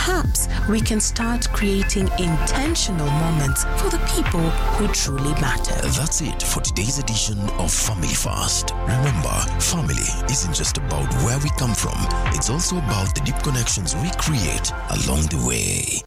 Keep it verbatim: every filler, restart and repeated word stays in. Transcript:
perhaps we can start creating intentional moments for the people who truly matter. That's it for today's edition of Family Fast. Remember, family isn't just about where we come from, it's also about the deep connections we create along the way.